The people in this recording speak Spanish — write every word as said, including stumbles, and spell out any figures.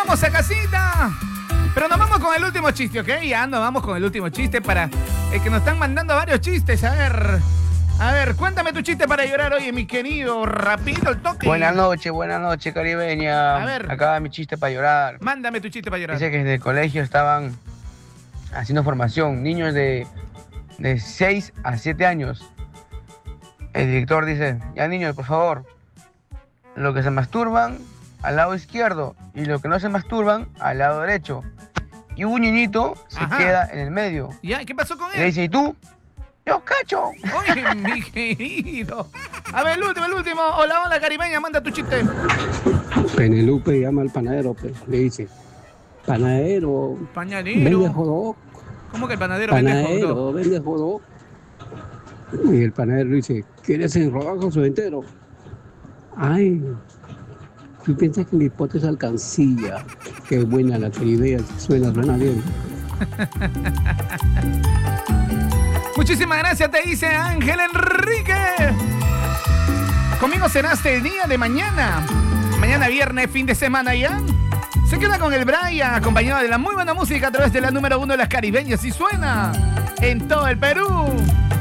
vamos a casita. Pero nos vamos con el último chiste, ¿ok? Ya nos vamos con el último chiste para... Es que nos están mandando varios chistes. A ver, a ver, cuéntame tu chiste para llorar, oye, mi querido. Rapidito el toque. Buenas noches, buenas noches, caribeña. A ver. Acá mi chiste para llorar. Mándame tu chiste para llorar. Dice que desde el colegio estaban haciendo formación, niños de, de seis a siete años. El director dice, ya niños, por favor, los que se masturban al lado izquierdo y los que no se masturban al lado derecho. Y un niñito se Ajá. queda en el medio. ¿Ya? ¿Qué pasó con Y le él? dice, ¿y tú? Yo cacho. Oye, mi querido. A ver, el último, el último. Hola, hola, caribeña, manda tu chiste. Penelope llama al panadero, pues, le dice, panadero, vende Pañadero. jodó, ¿Cómo que el panadero vende hot panadero, dog? vende jodó. Y el panadero dice, ¿quieres enrolar con su entero? Ay, tú piensas que mi pote es alcancilla. Qué buena la idea, suena, suena bien. Muchísimas gracias, te dice Ángel Enrique. Conmigo será hasta el día de mañana. Mañana viernes, fin de semana ya. Se queda con el Brian, acompañado de la muy buena música a través de la número uno de las caribeñas y suena en todo el Perú.